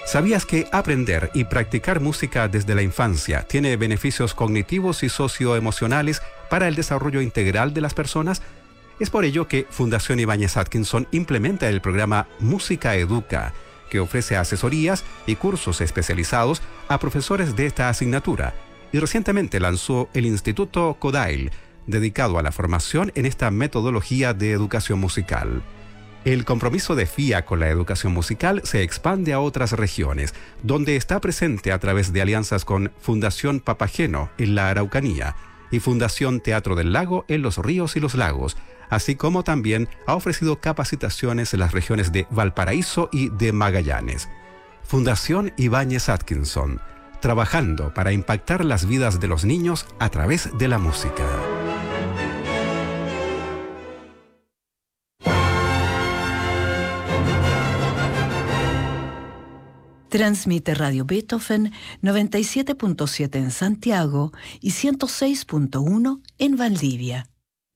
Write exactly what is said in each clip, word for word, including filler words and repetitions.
¿Sabías que aprender y practicar música desde la infancia tiene beneficios cognitivos y socioemocionales para el desarrollo integral de las personas? Es por ello que Fundación Ibáñez Atkinson implementa el programa Música Educa, que ofrece asesorías y cursos especializados a profesores de esta asignatura, y recientemente lanzó el Instituto Kodail, dedicado a la formación en esta metodología de educación musical. El compromiso de F I A con la educación musical se expande a otras regiones, donde está presente a través de alianzas con Fundación Papageno en la Araucanía y Fundación Teatro del Lago en los Ríos y los Lagos, así como también ha ofrecido capacitaciones en las regiones de Valparaíso y de Magallanes. Fundación Ibáñez Atkinson, trabajando para impactar las vidas de los niños a través de la música. Transmite Radio Beethoven noventa y siete punto siete en Santiago y ciento seis punto uno en Valdivia.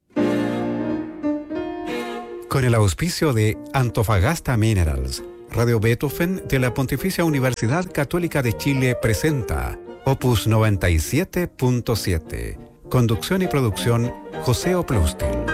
Con el auspicio de Antofagasta Minerals, Radio Beethoven de la Pontificia Universidad Católica de Chile presenta Opus noventa y siete punto siete. Conducción y producción José Oplustin.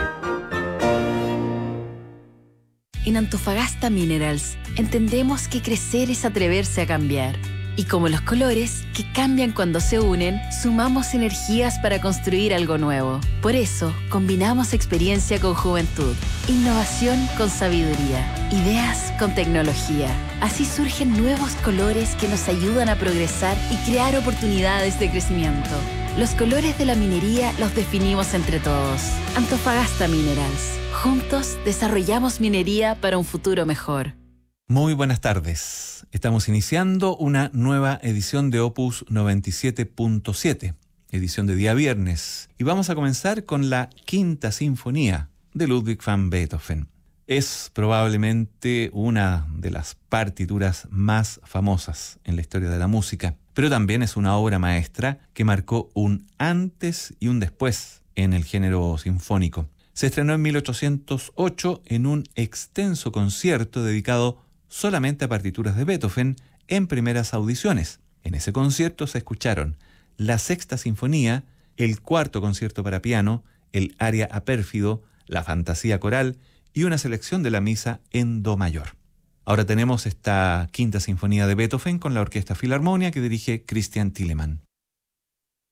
En Antofagasta Minerals entendemos que crecer es atreverse a cambiar. Y como los colores, que cambian cuando se unen, sumamos energías para construir algo nuevo. Por eso, combinamos experiencia con juventud, innovación con sabiduría, ideas con tecnología. Así surgen nuevos colores que nos ayudan a progresar y crear oportunidades de crecimiento. Los colores de la minería los definimos entre todos. Antofagasta Minerals. Juntos desarrollamos minería para un futuro mejor. Muy buenas tardes. Estamos iniciando una nueva edición de Opus noventa y siete punto siete, edición de día viernes. Y vamos a comenzar con la Quinta Sinfonía de Ludwig van Beethoven. Es probablemente una de las partituras más famosas en la historia de la música, pero también es una obra maestra que marcó un antes y un después en el género sinfónico. Se estrenó en mil ochocientos ocho en un extenso concierto dedicado solamente a partituras de Beethoven en primeras audiciones. En ese concierto se escucharon la Sexta Sinfonía, el Cuarto Concierto para piano, el Aria a Pérfido, la Fantasía Coral y una selección de la Misa en Do mayor. Ahora tenemos esta Quinta Sinfonía de Beethoven con la Orquesta Filarmonia que dirige Christian Thielemann.